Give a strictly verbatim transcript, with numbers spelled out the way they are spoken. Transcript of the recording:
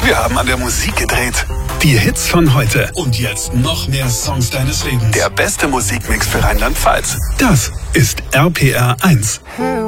Wir haben an der Musik gedreht. Die Hits von heute. Und jetzt noch mehr Songs deines Lebens. Der beste Musikmix für Rheinland-Pfalz. Das ist R P R eins.